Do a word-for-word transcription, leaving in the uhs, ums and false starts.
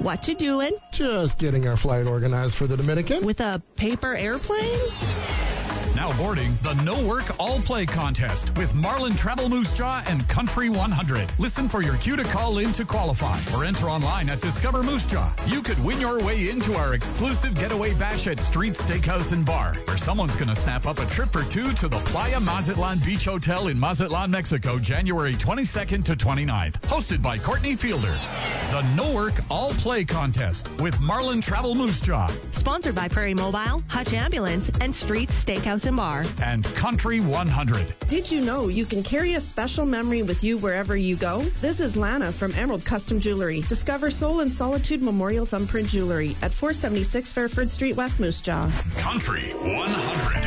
What you doing? Just getting our flight organized for the Dominican. With a paper airplane? Now boarding the No Work All Play contest with Marlin Travel Moose Jaw and Country one hundred. Listen for your cue to call in to qualify or enter online at Discover Moose Jaw. You could win your way into our exclusive getaway bash at Street Steakhouse and Bar, where someone's going to snap up a trip for two to the Playa Mazatlan Beach Hotel in Mazatlan, Mexico, January twenty-second to twenty-ninth. Hosted by Courtney Fielder. The No Work All Play contest with Marlin Travel Moose Jaw. Sponsored by Prairie Mobile, Hutch Ambulance, and Street Steakhouse and Bar. And Country one hundred. Did you know you can carry a special memory with you wherever you go? This is Lana from Emerald Custom Jewelry. Discover Soul and Solitude Memorial Thumbprint Jewelry at four seventy-six Fairford Street, West Moose Jaw. Country one hundred.